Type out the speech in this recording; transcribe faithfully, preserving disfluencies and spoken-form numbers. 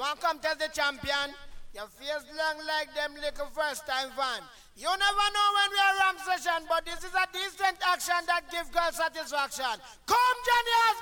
want to come tell the champion? Your face long like them little first time van. You never know when we are ram session, but this is a decent action that gives girl satisfaction. Come, Johnny